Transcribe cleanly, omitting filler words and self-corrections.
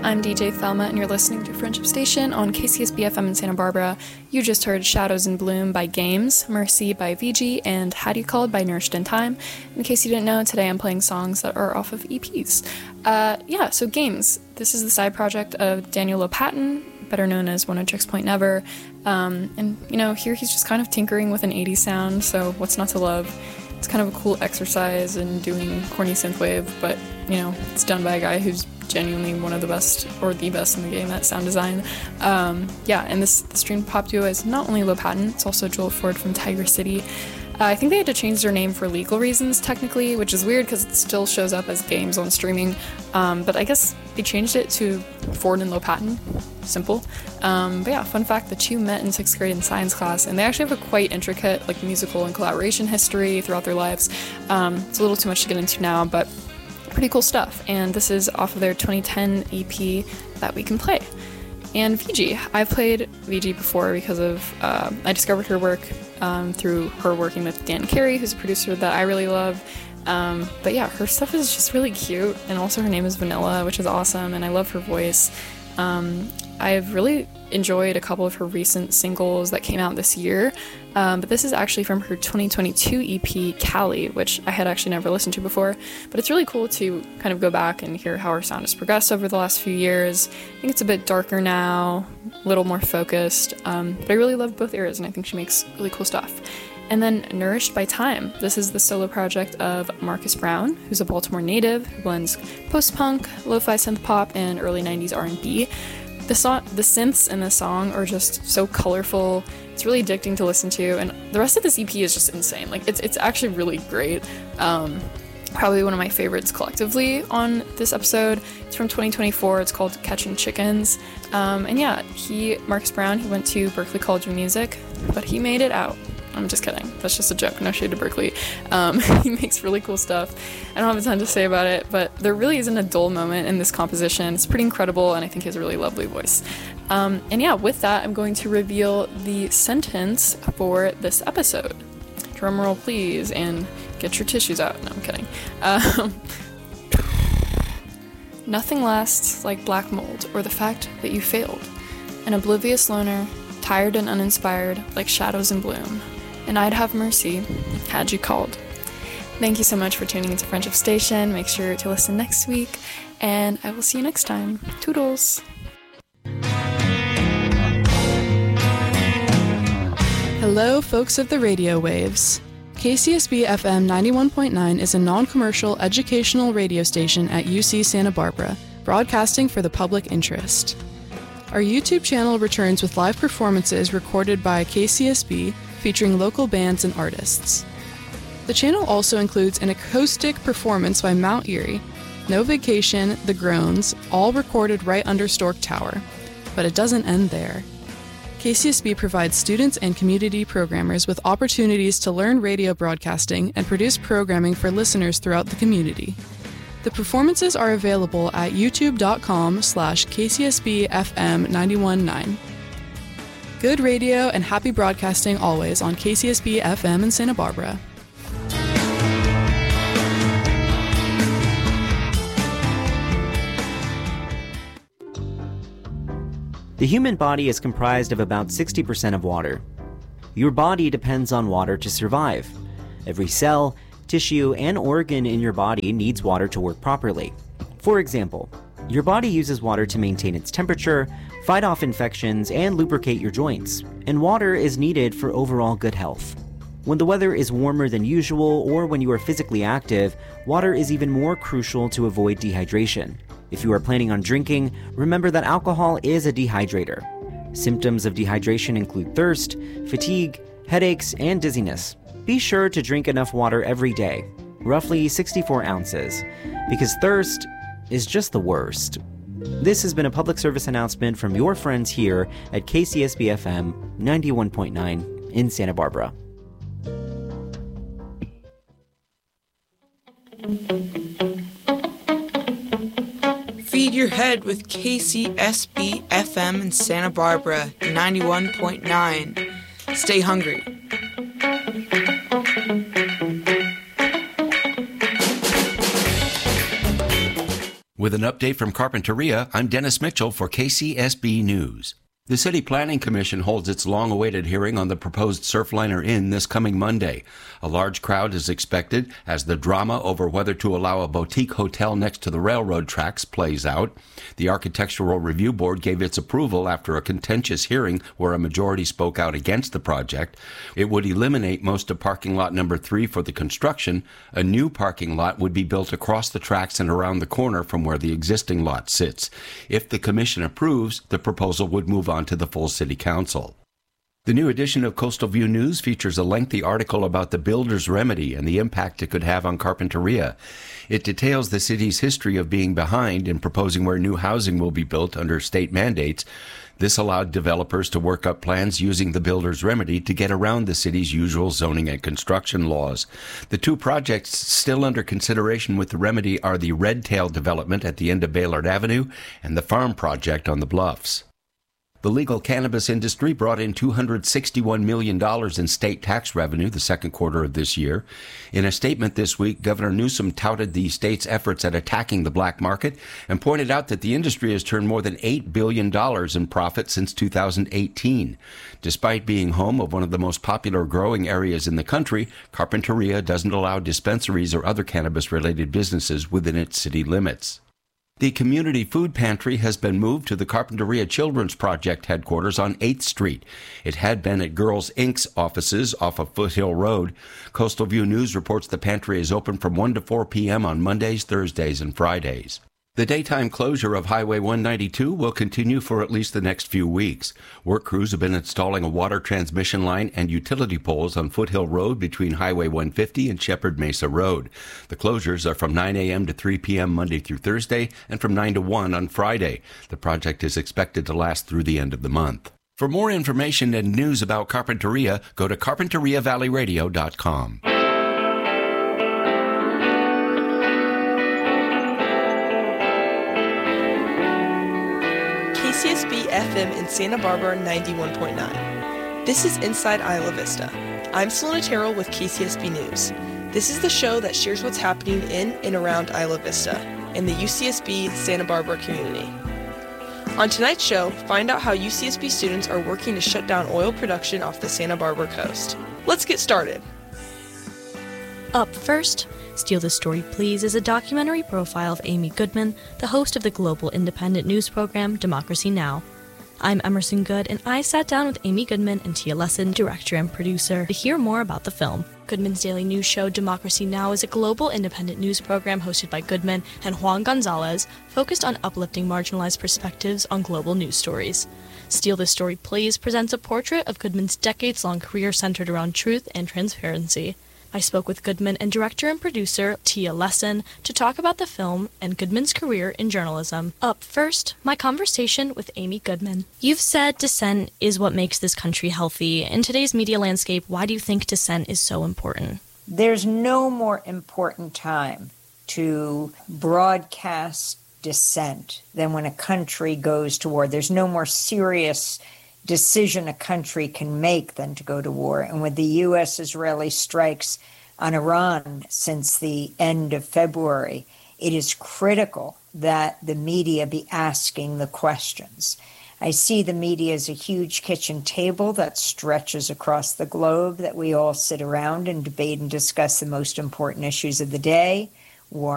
I'm DJ Thelma, and you're listening to Friendship Station on KCSB-FM in Santa Barbara. You just heard Shadows in Bloom by Games, Mercy by VG, and How Do You Call It by Nourished in Time. In case you didn't know, today I'm playing songs that are off of EPs. So Games. This is the side project of Daniel Lopatin, better known as 106 Point Never. Here he's just kind of tinkering with an 80s sound, so what's not to love? It's kind of a cool exercise in doing corny synthwave, but, it's done by a guy who's genuinely one of the best, or the best in the game at sound design. And this dream pop duo is not only Lopatin, it's also Joel Ford from Tiger City. I think they had to change their name for legal reasons, technically, which is weird because it still shows up as Games on streaming. But I guess they changed it to Ford and Lopatin. Simple. Fun fact, the two met in 6th grade in science class, and they actually have a quite intricate musical and collaboration history throughout their lives. It's a little too much to get into now, but pretty cool stuff. And this is off of their 2010 EP that we can play. And VG. I've played VG before because of, I discovered her work through her working with Dan Carey, who's a producer that I really love. Her stuff is just really cute, and also her name is Vanilla, which is awesome, and I love her voice. I've really enjoyed a couple of her recent singles that came out this year, but this is actually from her 2022 EP, Cali, which I had actually never listened to before, but it's really cool to kind of go back and hear how her sound has progressed over the last few years. I think it's a bit darker now, a little more focused, but I really love both eras, and I think she makes really cool stuff. And then Nourished by Time. This is the solo project of Marcus Brown, who's a Baltimore native who blends post-punk, lo-fi synth-pop, and early 90s R&B. The synths in the song are just so colorful. It's really addicting to listen to, and the rest of this EP is just insane. It's actually really great. Probably one of my favorites collectively on this episode. It's from 2024. It's called Catching Chickens. Marcus Brown, he went to Berklee College of Music, but he made it out. I'm just kidding. That's just a joke. No shade to Berklee. He makes really cool stuff. I don't have a ton to say about it, but there really isn't a dull moment in this composition. It's pretty incredible, and I think he has a really lovely voice. With that, I'm going to reveal the sentence for this episode. Drumroll, please, and get your tissues out. No, I'm kidding. Nothing lasts like black mold, or the fact that you failed. An oblivious loner, tired and uninspired, like shadows in bloom. And I'd have mercy had you called. Thank you so much for tuning into Friendship Station. Make sure to listen next week, and I will see you next time. Toodles! Hello, folks of the radio waves. KCSB-FM 91.9 is a non-commercial educational radio station at UC Santa Barbara, broadcasting for the public interest. Our YouTube channel returns with live performances recorded by KCSB featuring local bands and artists. The channel also includes an acoustic performance by Mount Erie, No Vacation, The Groans, all recorded right under Stork Tower. But it doesn't end there. KCSB provides students and community programmers with opportunities to learn radio broadcasting and produce programming for listeners throughout the community. The performances are available at youtube.com/KCSB-FM919. Good radio and happy broadcasting always on KCSB-FM in Santa Barbara. The human body is comprised of about 60% of water. Your body depends on water to survive. Every cell, tissue, and organ in your body needs water to work properly. For example, your body uses water to maintain its temperature, fight off infections, and lubricate your joints, and water is needed for overall good health. When the weather is warmer than usual or when you are physically active, water is even more crucial to avoid dehydration. If you are planning on drinking, remember that alcohol is a dehydrator. Symptoms of dehydration include thirst, fatigue, headaches, and dizziness. Be sure to drink enough water every day, roughly 64 ounces, because thirst is just the worst. This has been a public service announcement from your friends here at KCSB-FM 91.9 in Santa Barbara. Feed your head with KCSB-FM in Santa Barbara 91.9. Stay hungry. With an update from Carpinteria, I'm Dennis Mitchell for KCSB News. The City Planning Commission holds its long-awaited hearing on the proposed Surfliner Inn this coming Monday. A large crowd is expected as the drama over whether to allow a boutique hotel next to the railroad tracks plays out. The Architectural Review Board gave its approval after a contentious hearing where a majority spoke out against the project. It would eliminate most of parking lot number 3 for the construction. A new parking lot would be built across the tracks and around the corner from where the existing lot sits. If the commission approves, the proposal would move on to the full City Council. The new edition of Coastal View News features a lengthy article about the builder's remedy and the impact it could have on Carpinteria. It details the city's history of being behind in proposing where new housing will be built under state mandates. This allowed developers to work up plans using the builder's remedy to get around the city's usual zoning and construction laws. The two projects still under consideration with the remedy are the Redtail development at the end of Baylord Avenue and the Farm Project on the Bluffs. The legal cannabis industry brought in $261 million in state tax revenue the second quarter of this year. In a statement this week, Governor Newsom touted the state's efforts at attacking the black market and pointed out that the industry has turned more than $8 billion in profit since 2018. Despite being home of one of the most popular growing areas in the country, Carpinteria doesn't allow dispensaries or other cannabis-related businesses within its city limits. The community food pantry has been moved to the Carpinteria Children's Project headquarters on 8th Street. It had been at Girls Inc.'s offices off of Foothill Road. Coastal View News reports the pantry is open from 1 to 4 p.m. on Mondays, Thursdays, and Fridays. The daytime closure of Highway 192 will continue for at least the next few weeks. Work crews have been installing a water transmission line and utility poles on Foothill Road between Highway 150 and Shepherd Mesa Road. The closures are from 9 a.m. to 3 p.m. Monday through Thursday and from 9 to 1 on Friday. The project is expected to last through the end of the month. For more information and news about Carpinteria, go to carpinteriavalleyradio.com. KCSB FM in Santa Barbara 91.9. This is Inside Isla Vista. I'm Selena Terrell with KCSB News. This is the show that shares what's happening in and around Isla Vista and the UCSB Santa Barbara community. On tonight's show, find out how UCSB students are working to shut down oil production off the Santa Barbara coast. Let's get started. Up first, Steal This Story Please is a documentary profile of Amy Goodman, the host of the global independent news program Democracy Now! I'm Emerson Good, and I sat down with Amy Goodman and Tia Lesson, director and producer, to hear more about the film. Goodman's daily news show Democracy Now! Is a global independent news program hosted by Goodman and Juan Gonzalez, focused on uplifting marginalized perspectives on global news stories. Steal This Story Please presents a portrait of Goodman's decades-long career centered around truth and transparency. I spoke with Goodman and director and producer Tia Lesson to talk about the film and Goodman's career in journalism. Up first, my conversation with Amy Goodman. You've said dissent is what makes this country healthy. In today's media landscape, why do you think dissent is so important? There's no more important time to broadcast dissent than when a country goes to war. There's no more serious decision a country can make than to go to war. And with the U.S.-Israeli strikes on Iran since the end of February, it is critical that the media be asking the questions. I see the media as a huge kitchen table that stretches across the globe, that we all sit around and debate and discuss the most important issues of the day.